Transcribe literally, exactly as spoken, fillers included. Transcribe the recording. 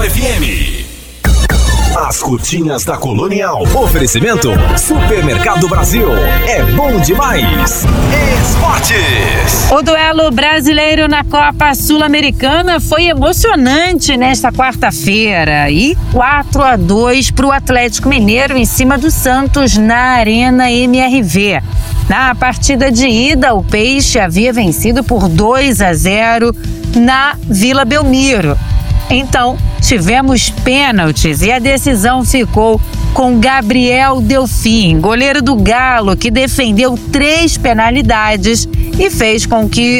F M. As curtinhas da Colonial. Oferecimento Supermercado Brasil. É bom demais. Esportes. O duelo brasileiro na Copa Sul-Americana foi emocionante nesta quarta-feira. E quatro a dois para o Atlético Mineiro em cima do Santos na Arena M R V. Na partida de ida, o Peixe havia vencido por dois a zero na Vila Belmiro. Então, tivemos pênaltis e a decisão ficou com Gabriel Delfim, goleiro do Galo, que defendeu três penalidades e fez com que